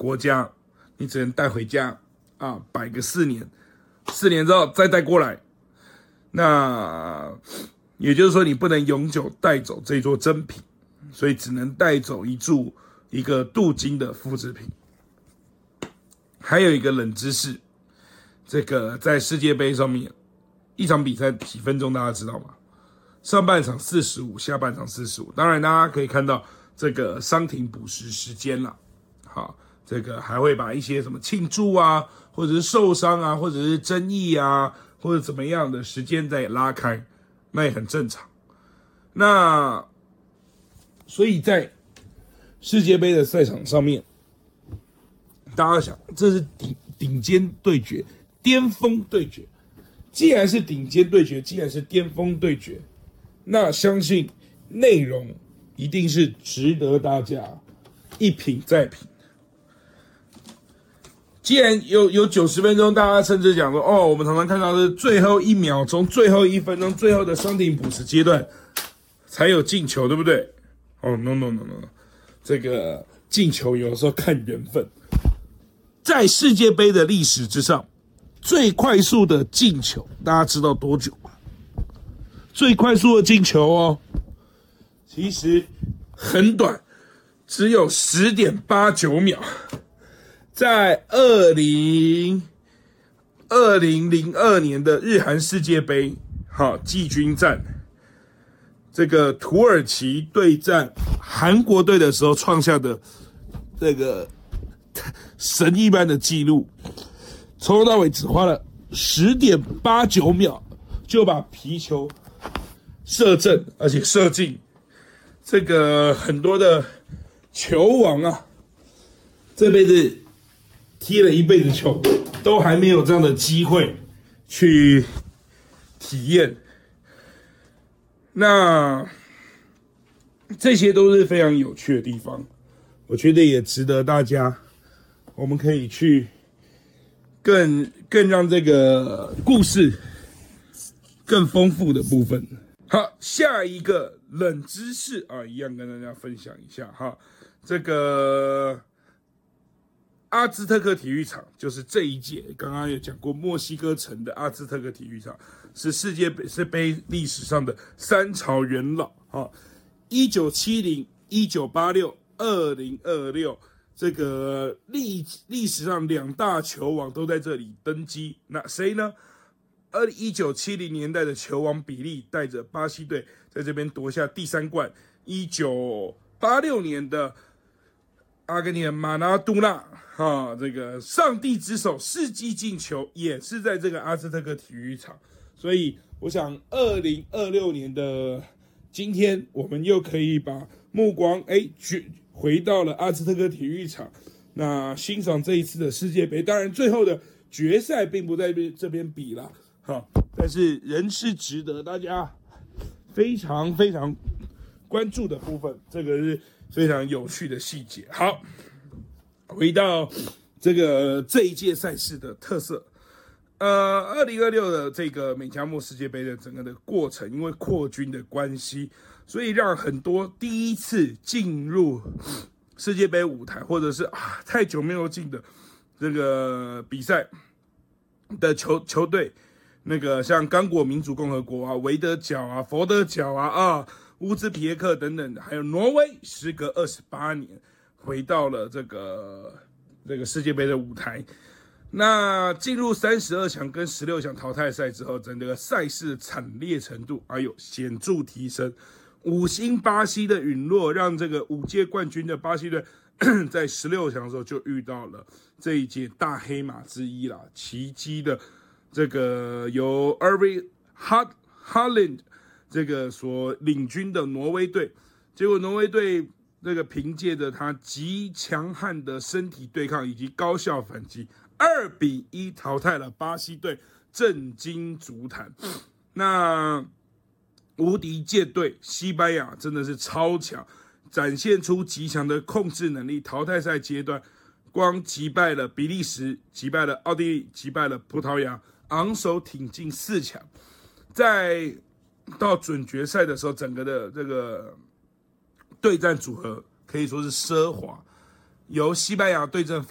国家，你只能带回家啊，摆个4年，4年之后再带过来。那也就是说，你不能永久带走这座珍品，所以只能带走一个镀金的复制品。还有一个冷知识，这个在世界杯上面，一场比赛几分钟大家知道吗？上半场45，下半场45。当然，大家可以看到这个伤停补时时间了。好，这个还会把一些什么庆祝啊，或者是受伤啊，或者是争议啊，或者怎么样的时间再拉开，那也很正常。那所以在世界杯的赛场上面，大家想，这是顶尖对决、巅峰对决。既然是顶尖对决，既然是巅峰对决，那相信内容一定是值得大家一品再品。既然有90分钟，大家甚至讲说，哦，我们常常看到是最后1秒钟、最后1分钟、最后的伤停补时阶段才有进球，对不对？哦 ，no， 这个进球有时候看缘分。在世界杯的历史之上，最快速的进球，大家知道多久吗？最快速的进球哦，其实很短，只有10.89秒。在2002年的日韩世界杯，好季军战，这个土耳其对战韩国队的时候创下的这个神一般的记录，从头到尾只花了10.89秒就把皮球射正，而且射进。这个很多的球王啊，这辈子踢了一辈子球，都还没有这样的机会去体验。那这些都是非常有趣的地方，我觉得也值得大家，我们可以去更让这个故事更丰富的部分。好，下一个冷知识啊，一样跟大家分享一下哈。这个阿兹特克体育场就是这一届，刚刚有讲过，墨西哥城的阿兹特克体育场是世界杯历史上的3朝元老啊，1970、1986、2026，这个历史上2大球王都在这里登基。那谁呢？1970年代的球王比利带着巴西队在这边夺下第3冠。1986年的阿根廷的马拉多纳，这个上帝之手世纪进球也是在这个阿兹特克体育场。所以我想2026年的今天，我们又可以把目光回到了阿兹特克体育场，那欣赏这一次的世界杯。当然最后的决赛并不在这边比啦，但是仍是值得大家非常非常关注的部分，这个是非常有趣的细节。好，回到这一届赛事的特色，2026的这个美加墨世界杯的整个的过程，因为扩军的关系，所以让很多第一次进入世界杯舞台，或者是太久没有进的这个比赛的球队，那个像刚果民主共和国啊、维德角啊、佛得角啊、乌兹别克等等，还有挪威，时隔28年回到了这个世界杯的舞台。那进入32强跟16强淘汰赛之后，整个赛事的惨烈程度显著提升。5星巴西的陨落，让这个5届冠军的巴西队在16强的时候就遇到了这一届大黑马之一啦，奇迹的这个由 Erling Haaland 这个所领军的挪威队，结果挪威队这个凭借着他极强悍的身体对抗以及高效反击，2-1淘汰了巴西队，震惊足坛。那无敌舰队西班牙真的是超强，展现出极强的控制能力。淘汰赛阶段，光击败了比利时，击败了奥地利，击败了葡萄牙，昂首挺进4强。在到准决赛的时候，整个的这个对战组合可以说是奢华，由西班牙对阵